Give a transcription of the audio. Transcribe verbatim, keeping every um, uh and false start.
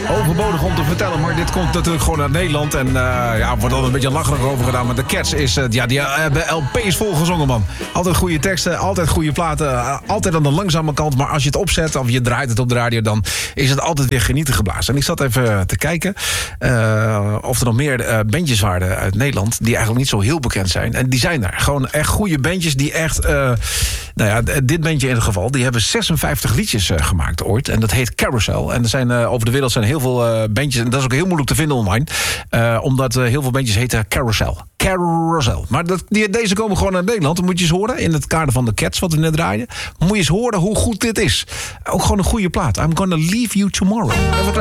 Overbodig om te vertellen, maar dit komt natuurlijk gewoon uit Nederland. En uh, ja, wordt al een beetje lacherig over gedaan. Maar de Cats is, uh, ja, die hebben L P's vol gezongen, man. Altijd goede teksten, altijd goede platen. Uh, altijd aan de langzame kant. Maar als je het opzet of je draait het op de radio, dan is het altijd weer genieten geblazen. En ik zat even te kijken uh, of er nog meer uh, bandjes waren uit Nederland die eigenlijk niet zo heel bekend zijn. En die zijn er. Gewoon echt goede bandjes die echt... Uh, nou ja, dit bandje in ieder geval, die hebben zesenvijftig liedjes uh, gemaakt ooit. En dat heet Carousel. En er zijn uh, over de wereld zijn heel veel uh, bandjes. En dat is ook heel moeilijk te vinden online. Uh, omdat uh, heel veel bandjes heten Carousel. Carousel. Maar dat, die, deze komen gewoon uit Nederland. Dan moet je eens horen, in het kader van de Cats wat we net draaiden. Moet je eens horen hoe goed dit is. Ook gewoon een goede plaat. I'm gonna leave you tomorrow.